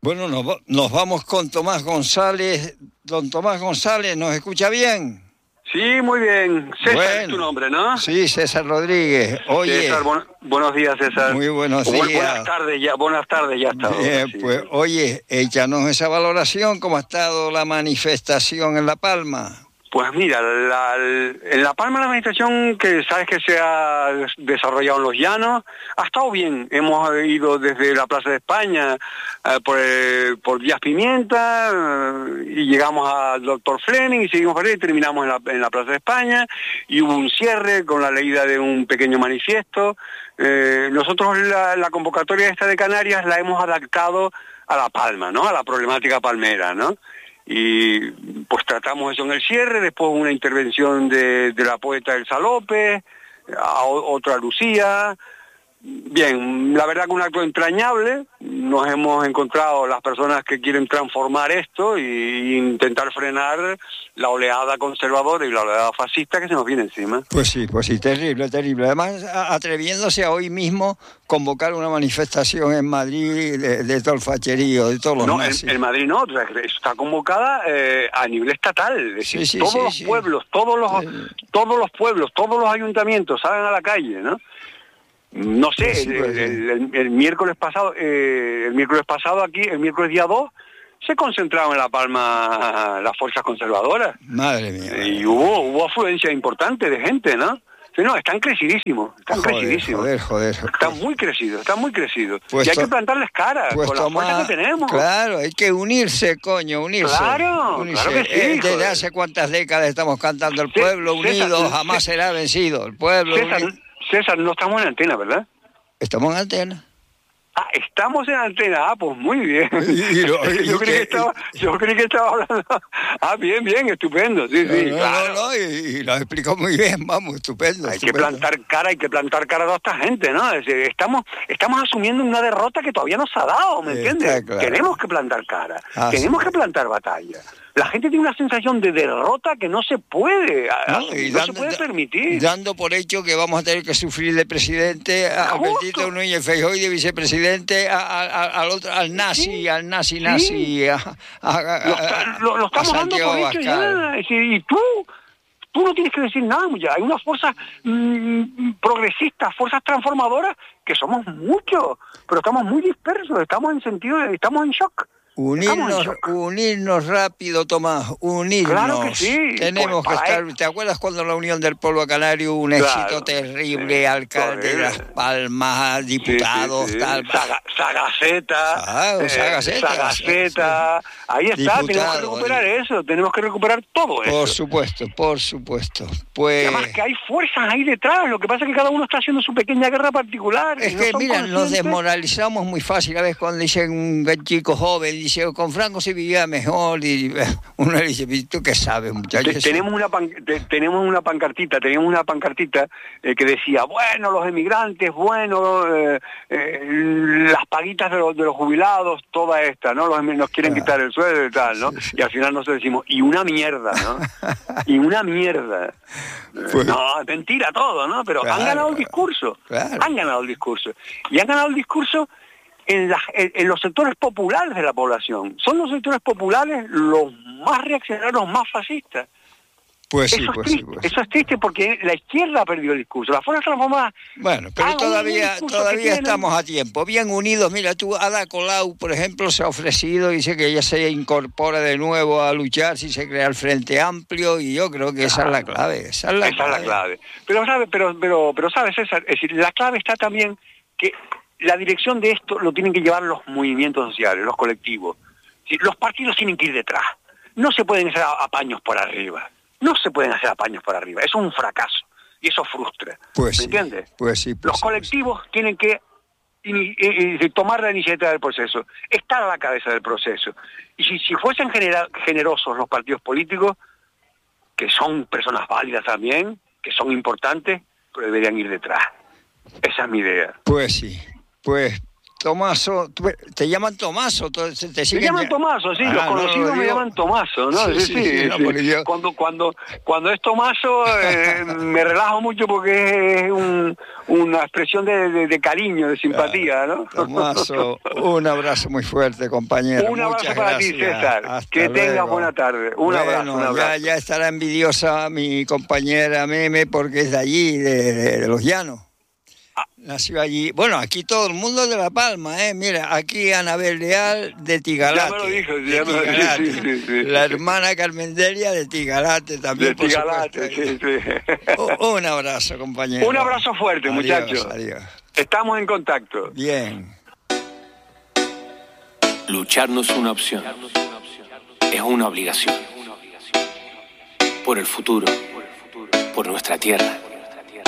Bueno, nos vamos con Tomás González. Don Tomás González, ¿nos escucha bien? Sí, muy bien. César bueno, es tu nombre, ¿no? Sí, César Rodríguez. Oye, César, buenos días, César. Muy buenos días. Buenas tardes ya está. Bien, Sí, pues, sí. Oye, échanos esa valoración, ¿cómo ha estado la manifestación en La Palma? Pues mira, en La Palma la manifestación que sabes que se ha desarrollado en Los Llanos ha estado bien. Hemos ido desde la Plaza de España por Vías Pimienta y llegamos al Doctor Fleming y seguimos por ahí y terminamos en la Plaza de España y hubo un cierre con la leída de un pequeño manifiesto. Nosotros la convocatoria esta de Canarias la hemos adaptado a La Palma, ¿no? A la problemática palmera, ¿no? Y pues tratamos eso en el cierre, después una intervención de la poeta Elsa López, otra Lucía. Bien, la verdad que un acto entrañable, nos hemos encontrado las personas que quieren transformar esto e intentar frenar la oleada conservadora y la oleada fascista que se nos viene encima. Pues sí, terrible, terrible. Además, atreviéndose a hoy mismo convocar una manifestación en Madrid de todo el facherío, de todos los nazis. No, en Madrid no, está convocada a nivel estatal, es decir, todos los pueblos, todos los ayuntamientos salen a la calle, ¿no? No sé, el miércoles pasado aquí, el miércoles día 2, se concentraron en La Palma las fuerzas conservadoras. Madre mía. Y hubo afluencia importante de gente, ¿no? No, están crecidísimos. Joder. Están muy crecidos. Pues y hay que plantarles cara con la fuerza que tenemos. Claro, hay que unirse. Claro que sí. Desde hace cuántas décadas estamos cantando el pueblo unido, jamás será vencido. El pueblo unido. César, no estamos en antena, ¿verdad? Estamos en antena. Ah, estamos en antena. Ah, pues muy bien. Yo creí que estaba hablando. Ah, bien, estupendo. Sí, claro. No, y lo explicó muy bien, vamos, estupendo. Hay que plantar cara a toda esta gente, ¿no? Es decir, estamos asumiendo una derrota que todavía no se ha dado, ¿me entiendes? Claro. Tenemos que plantar cara, tenemos que plantar batalla. La gente tiene una sensación de derrota que no se puede, no se puede permitir. Dando por hecho que vamos a tener que sufrir de presidente a Benito Núñez Feijóo y de vicepresidente al nazi. Lo estamos dando por hecho ya. Y tú no tienes que decir nada, ya. Hay unas fuerzas progresistas, fuerzas transformadoras, que somos muchos, pero estamos muy dispersos, estamos en shock. Unirnos rápido, Tomás, unirnos. Claro que sí. Tenemos que estar. ¿Te acuerdas cuando la Unión del Pueblo Canario hubo un éxito terrible? Alcalde de Las Palmas, diputados, tal. Sagaceta. Ahí está, tenemos que recuperar eso, tenemos que recuperar todo eso. Por supuesto. Pues... Además que hay fuerzas ahí detrás, lo que pasa es que cada uno está haciendo su pequeña guerra particular. Es que, mira, nos desmoralizamos muy fácil. A veces cuando dicen un chico joven, dice, con Franco se vivía mejor, y uno le dice, ¿tú qué sabes, muchachos? Tenemos una pancartita que decía, bueno, los emigrantes, las paguitas de los jubilados, toda esta, ¿no? Nos quieren quitar el sueldo y tal, ¿no? Sí. Y al final nosotros decimos, y una mierda, ¿no? Y una mierda. Pues, no, es mentira todo, ¿no? Pero han ganado el discurso. Claro. Han ganado el discurso. Y han ganado el discurso en los sectores populares de la población. Son los sectores populares los más reaccionarios, los más fascistas. Eso es triste porque la izquierda ha perdido el discurso. Las fuerzas transformadas... Bueno, pero todavía estamos a tiempo. Bien unidos. Mira, Ada Colau, por ejemplo, se ha ofrecido y dice que ella se incorpora de nuevo a luchar si se crea el Frente Amplio, y yo creo que esa es la clave. Esa es la clave. Pero sabes, César, es decir, la clave está también que la dirección de esto lo tienen que llevar los movimientos sociales, los colectivos. Los partidos tienen que ir detrás. No se pueden hacer apaños por arriba. Eso es un fracaso y eso frustra. ¿Me entiendes? Los colectivos tienen que tomar la iniciativa del proceso, estar a la cabeza del proceso. Y si fuesen generosos los partidos políticos, que son personas válidas también, que son importantes, pero deberían ir detrás. Esa es mi idea. Pues Tomaso, te llaman Tomaso, te Me llaman Tomaso, sí, los conocidos me llaman Tomaso, ¿no? Sí. Cuando es Tomaso me relajo mucho porque es una expresión de cariño, de simpatía, ¿no? Tomaso, un abrazo muy fuerte, compañero. Un abrazo para ti, César. Hasta que luego. tengas buena tarde. Un abrazo. Ya estará envidiosa mi compañera Meme porque es de allí, de Los Llanos. Nació allí. Bueno, aquí todo el mundo de La Palma, ¿eh? Mira, aquí Anabel Leal de Tigalate. Ya me lo dijo, sí. La hermana Carmen Delia de Tigalate también. De Tigalate, sí. Un abrazo, compañero. Un abrazo fuerte, muchachos. Adiós. Estamos en contacto. Bien. Luchar no es una opción, es una obligación. Por el futuro, por nuestra tierra.